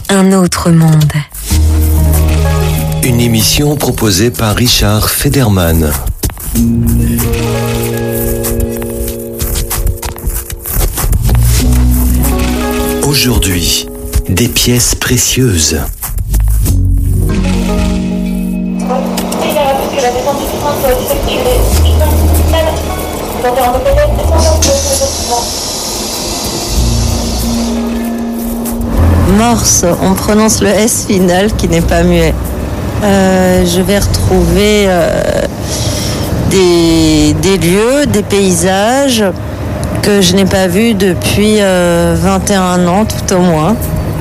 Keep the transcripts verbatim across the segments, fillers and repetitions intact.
un autre monde. Une émission proposée par Richard Federman. Aujourd'hui, des pièces précieuses. Morse, on prononce le S final qui n'est pas muet. Euh, je vais retrouver euh, des, des lieux, des paysages que je n'ai pas vus depuis euh, vingt et un ans tout au moins.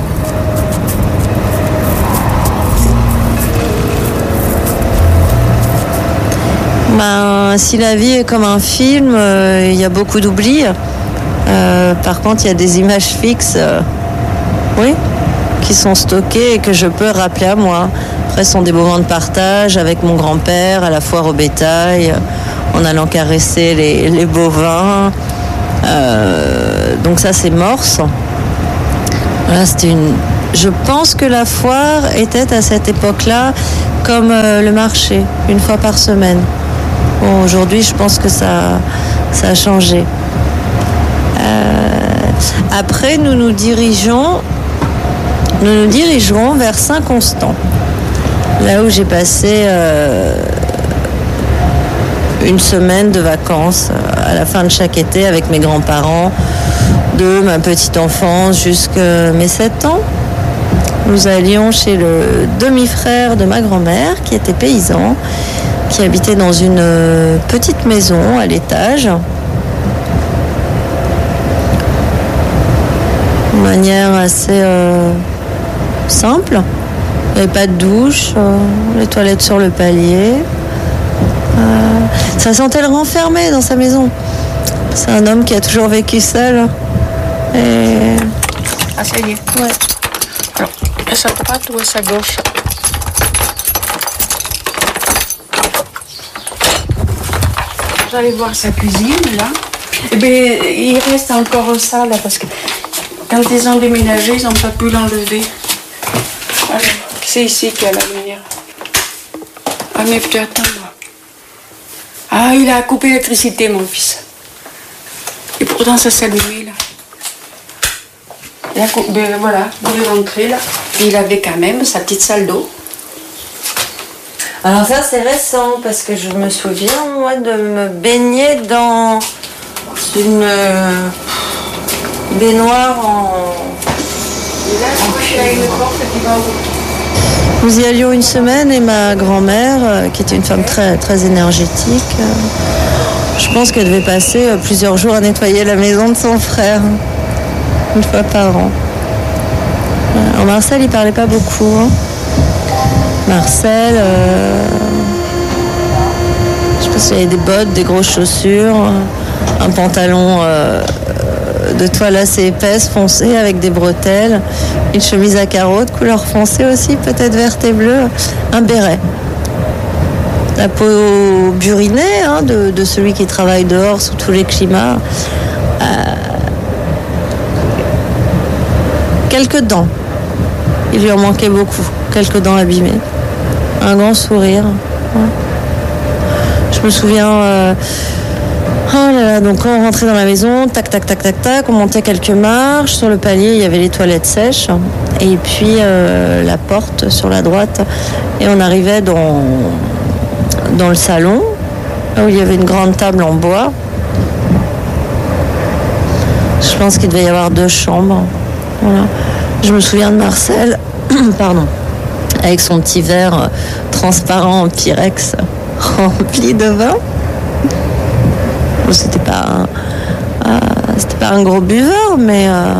Ben, si la vie est comme un film, euh, il y a beaucoup d'oubli. Euh, par contre, il y a des images fixes, euh, oui, qui sont stockées et que je peux rappeler à moi. Après, ce sont des moments de partage avec mon grand-père à la foire au bétail, en allant caresser les, les bovins. Euh, donc ça, c'est Morse. Voilà, c'était une... Je pense que la foire était à cette époque-là comme euh, le marché, une fois par semaine. Bon, aujourd'hui, je pense que ça, ça a changé. Euh, après, nous nous dirigeons, nous nous dirigerons vers Saint-Constant, là où j'ai passé euh, une semaine de vacances à la fin de chaque été avec mes grands-parents, de ma petite enfance jusqu'à mes sept ans. Nous allions chez le demi-frère de ma grand-mère, qui était paysan, qui habitait dans une petite maison à l'étage. De manière assez euh, simple. Il n'y avait pas de douche, euh, les toilettes sur le palier. Euh, ça sentait le renfermé dans sa maison. C'est un homme qui a toujours vécu seul. Et... Ah, ça y est. Ouais. Alors, est-ce à droite ou est-ce à gauche? J'allais voir sa cuisine, là. Eh bien, il reste encore ça, là, parce que quand ils ont déménagé, ils n'ont pas pu l'enlever. Alors, c'est ici qu'il y a la lumière. Ah, mais putain, attends-moi. Ah, il a coupé l'électricité, mon fils. Et pourtant, ça s'allumait, là. Il a coupé, ben, voilà, vous pouvez rentrer, là. Il avait quand même sa petite salle d'eau. Alors ça, c'est récent, parce que je me souviens, moi, de me baigner dans une euh, baignoire en... Et là, je crois qu'il y a une porte qui va ouvrir. Nous y allions une semaine et ma grand-mère, euh, qui était une femme très, très énergétique, euh, je pense qu'elle devait passer euh, plusieurs jours à nettoyer la maison de son frère, une fois par an. Alors Marcel, il parlait pas beaucoup. Hein. Marcel, euh, je pense qu'il avait des bottes, des grosses chaussures, un pantalon euh, de toile assez épaisse, foncé, avec des bretelles, une chemise à carreaux de couleur foncée aussi, peut-être verte et bleue, un béret. La peau burinée hein, de, de celui qui travaille dehors sous tous les climats. Euh, quelques dents. Il lui en manquait beaucoup. Quelques dents abîmées. Un grand sourire. Ouais. Je me souviens... Euh, oh là là, donc quand on rentrait dans la maison, tac, tac, tac, tac, tac, on montait quelques marches. Sur le palier, il y avait les toilettes sèches. Et puis euh, la porte sur la droite. Et on arrivait dans, dans le salon, là où il y avait une grande table en bois. Je pense qu'il devait y avoir deux chambres. Voilà. Je me souviens de Marcel, pardon, avec son petit verre transparent en Pyrex rempli de vin. Bon, c'était pas un, euh, c'était pas un gros buveur, mais euh,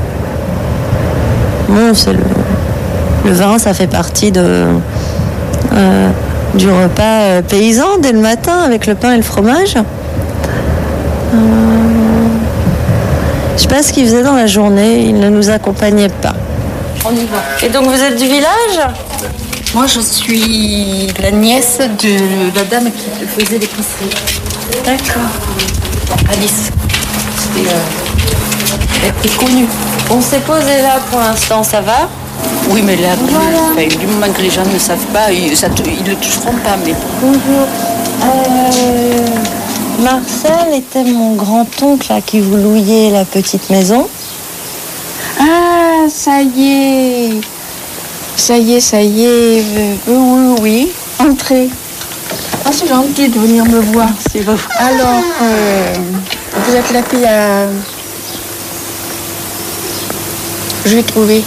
bon, c'est le, le vin, ça fait partie de, euh, du repas euh, paysan dès le matin avec le pain et le fromage. Euh, Je ne sais pas ce qu'il faisait dans la journée, il ne nous accompagnait pas. On y va. Et donc vous êtes du village? Moi, je suis la nièce de la dame qui faisait l'épicerie. D'accord. Alice. C'était, euh, elle était connue. On s'est posé là pour l'instant, ça va? Oui, mais là, Voilà. enfin, du moment que les gens ne savent pas, ils ne le toucheront pas. Mais... Bonjour. Euh, Marcel était mon grand-oncle à qui vous louiez la petite maison. Ah, ça y est. Ça y est, ça y est. Euh, oui, oui. Entrez. Ah, c'est gentil de venir me voir. C'est beau. Alors, euh, vous êtes la fille à... Je vais trouver.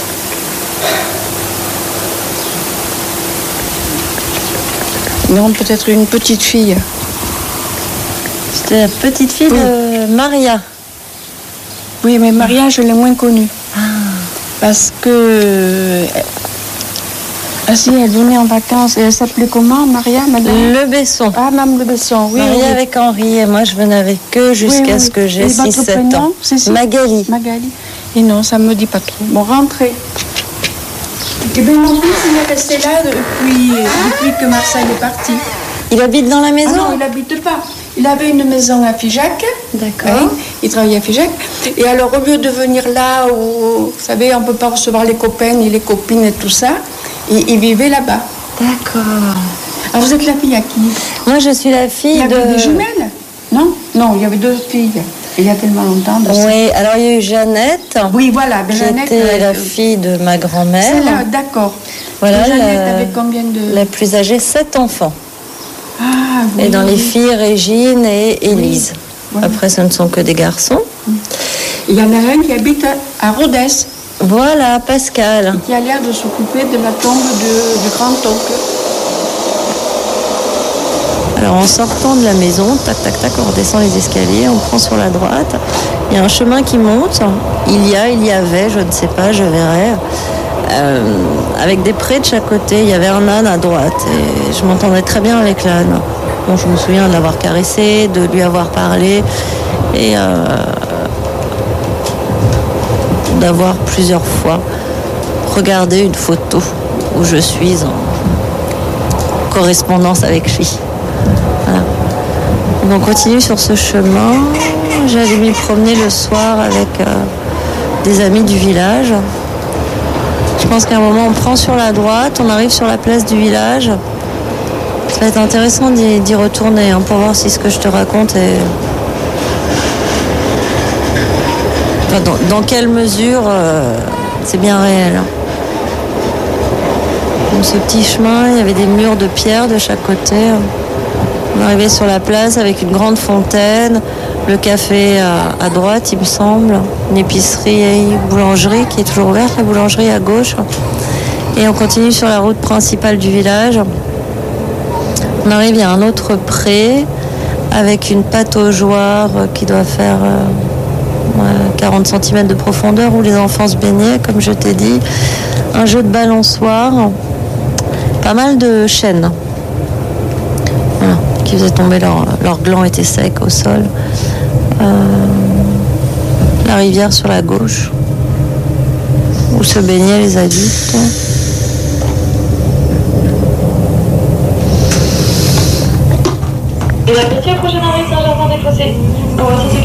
Non, peut-être une petite fille. C'était la petite fille de Maria. Oui, mais Maria, je l'ai moins connue. Ah. Parce que... Ah si, elle venait en vacances. Et elle s'appelait comment, Maria, madame? Le Besson. Ah, Mme Le Besson, oui. Maria oui. avec Henri et moi je venais avec eux jusqu'à Oui, oui. ce que j'ai Et six votre sept prénom, ans. c'est ça? Magali. Magali. Et non, ça me dit pas trop. Bon, rentrez. Eh bien, mon fils, il est resté là depuis, depuis que Marcel est parti. Il habite dans la Ah maison? non, il n'habite pas. Il avait une maison à Figeac. D'accord. Oui, il travaillait à Figeac. Et alors, au lieu de venir là où, vous savez, on ne peut pas recevoir les copains ni les copines et tout ça, il, il vivait là-bas. D'accord. Alors, vous êtes la fille à qui? Moi je suis la Il fille y avait de... des jumelles? Non? Non, il y avait deux filles. Il y a tellement longtemps. de ça. Oui, alors il y a eu Jeannette, Oui, voilà. qui Jeannette, était euh, la fille de ma grand-mère. Celle-là, d'accord. Voilà, Et Jeannette la- avait combien de... La plus âgée, sept enfants. Ah, oui. Et dans les filles, Régine et Élise. Voilà. Après, ce ne sont que des garçons. Il y en a un qui habite à Rodez, Voilà, Pascal. qui a l'air de s'occuper de la tombe de- du grand-oncle. Alors en sortant de la maison, tac tac tac, on redescend les escaliers, on prend sur la droite. Il y a un chemin qui monte. Il y a, il y avait, je ne sais pas, je verrai. Euh, avec des prés de chaque côté, il y avait un âne à droite et je m'entendais très bien avec l'âne. Bon, je me souviens de l'avoir caressé, de lui avoir parlé et euh, d'avoir plusieurs fois regardé une photo où je suis en correspondance avec lui. Voilà. Donc, on continue sur ce chemin. J'allais m'y promener le soir avec euh, des amis du village. Je pense qu'à un moment, on prend sur la droite, on arrive sur la place du village. Ça va être intéressant d'y, d'y retourner hein, pour voir si ce que je te raconte est... Enfin, dans, dans quelle mesure euh, c'est bien réel. Donc, ce petit chemin, il y avait des murs de pierre de chaque côté. On arrivait sur la place avec une grande fontaine, le café à, à droite, il me semble, une épicerie et une boulangerie qui est toujours ouverte, la boulangerie à gauche. Et on continue sur la route principale du village. On arrive, il y a un autre pré avec une pataugeoire qui doit faire euh, ouais, quarante centimètres de profondeur où les enfants se baignaient, comme je t'ai dit. Un jeu de balançoire, pas mal de chênes. Voilà, qui faisaient tomber leur, leur gland était sec au sol. Euh, la rivière sur la gauche, où se baignaient les adultes. Et la petite prochaine arrêt Saint-Germain des Fossés.